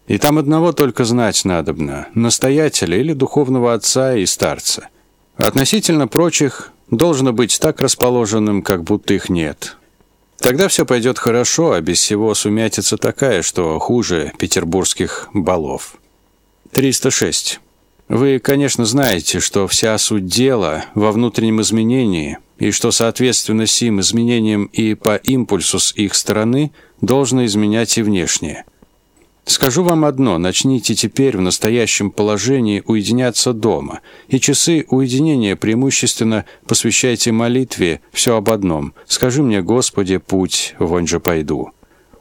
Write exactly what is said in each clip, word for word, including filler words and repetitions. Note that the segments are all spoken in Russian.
И там одного только знать надобно – настоятеля или духовного отца и старца. Относительно прочих должно быть так расположенным, как будто их нет. Тогда все пойдет хорошо, а без всего сумятица такая, что хуже петербургских балов. триста шесть. Вы, конечно, знаете, что вся суть дела во внутреннем изменении, и что, соответственно, сим изменением и по импульсу с их стороны должно изменять и внешнее. Скажу вам одно: начните теперь в настоящем положении уединяться дома, и часы уединения преимущественно посвящайте молитве все об одном: «Скажи мне, Господи, путь, вонь же пойду».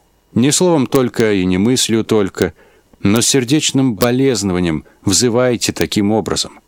Не словом только и не мыслью только, но с сердечным болезнованием взывайте таким образом.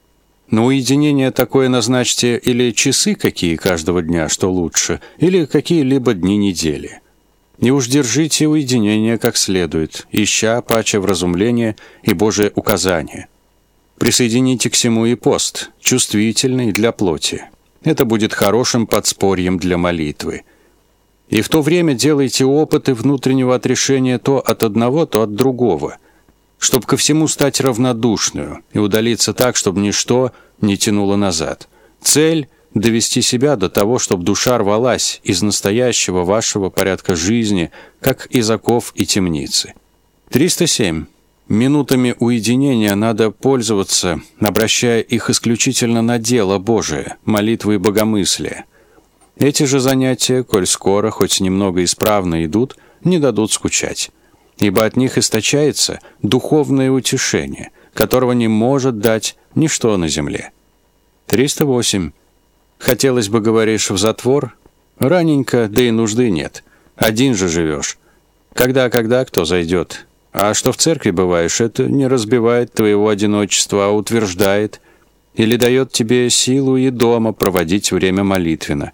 На уединение такое назначьте или часы какие каждого дня, что лучше, или какие-либо дни недели. И уж держите уединение как следует, ища паче вразумление и Божие указание. Присоедините к всему и пост, чувствительный для плоти. Это будет хорошим подспорьем для молитвы. И в то время делайте опыты внутреннего отрешения то от одного, то от другого, чтобы ко всему стать равнодушную и удалиться так, чтобы ничто не тянуло назад. Цель – довести себя до того, чтобы душа рвалась из настоящего вашего порядка жизни, как из оков и темницы. триста семь. Минутами уединения надо пользоваться, обращая их исключительно на дело Божие, молитвы и богомыслие. Эти же занятия, коль скоро, хоть немного исправно идут, не дадут скучать, ибо от них источается духовное утешение, которого не может дать ничто на земле. триста восемь. Хотелось бы, говоришь, в затвор? Раненько, да и нужды нет. Один же живешь. Когда-когда кто зайдет? А что в церкви бываешь, это не разбивает твоего одиночества, а утверждает. Или дает тебе силу и дома проводить время молитвенно.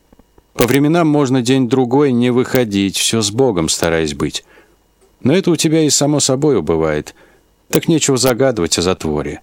По временам можно день-другой не выходить, все с Богом стараясь быть. Но это у тебя и само собою бывает. Так нечего загадывать о затворе.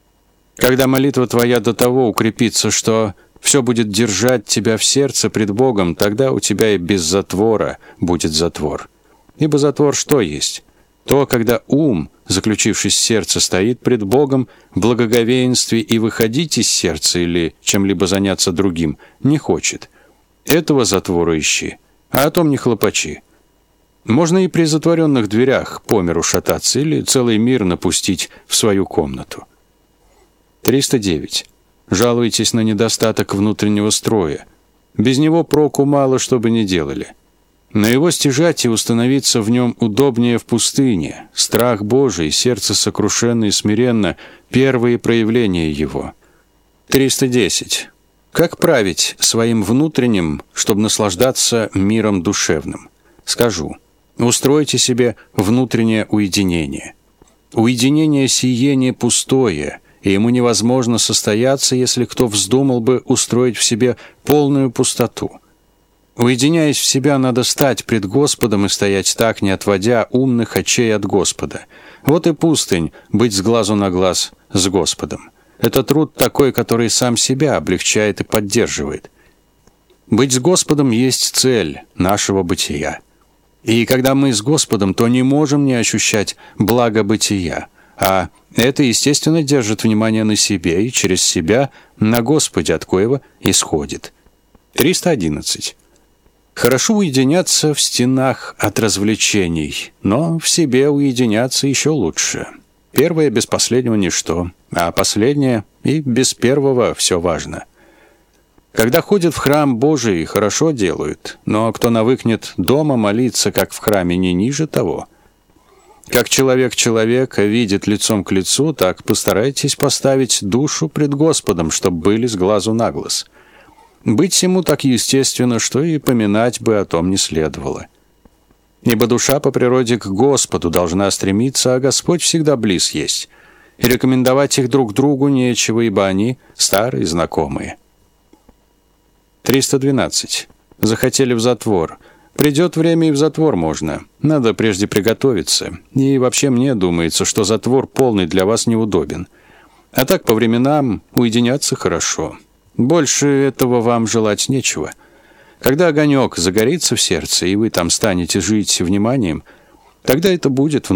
Когда молитва твоя до того укрепится, что все будет держать тебя в сердце пред Богом, тогда у тебя и без затвора будет затвор. Ибо затвор что есть? То, когда ум, заключившись в сердце, стоит пред Богом в благоговействе и выходить из сердца или чем-либо заняться другим не хочет. Этого затвора ищи, а о том не хлопачи. Можно и при затворенных дверях по миру шататься или целый мир напустить в свою комнату. триста девять. Жалуетесь на недостаток внутреннего строя. Без него проку мало, что бы ни делали. На его стяжать и установиться в нем удобнее в пустыне. Страх Божий, сердце сокрушенно и смиренно – первые проявления его. триста десять. Как править своим внутренним, чтобы наслаждаться миром душевным? Скажу. Устройте себе внутреннее уединение. Уединение сие не пустое, и ему невозможно состояться, если кто вздумал бы устроить в себе полную пустоту. Уединяясь в себя, надо стать пред Господом и стоять так, не отводя умных очей от Господа. Вот и пустынь — быть с глазу на глаз с Господом. Это труд такой, который сам себя облегчает и поддерживает. Быть с Господом есть цель нашего бытия. И когда мы с Господом, то не можем не ощущать блага бытия, а это, естественно, держит внимание на себе и через себя на Господе, от коего исходит. триста одиннадцать. Хорошо уединяться в стенах от развлечений, но в себе уединяться еще лучше. Первое без последнего ничто, а последнее и без первого все важно. Когда ходят в храм Божий, хорошо делают, но кто навыкнет дома молиться, как в храме, не ниже того. Как человек человека видит лицом к лицу, так постарайтесь поставить душу пред Господом, чтоб были с глазу на глаз. Быть ему так естественно, что и поминать бы о том не следовало. Ибо душа по природе к Господу должна стремиться, а Господь всегда близ есть. И рекомендовать их друг другу нечего, ибо они старые знакомые. триста двенадцать. Захотели в затвор. Придет время, и в затвор можно. Надо прежде приготовиться. И вообще мне думается, что затвор полный для вас неудобен. А так по временам уединяться хорошо. Больше этого вам желать нечего. Когда огонек загорится в сердце, и вы там станете жить вниманием, тогда это будет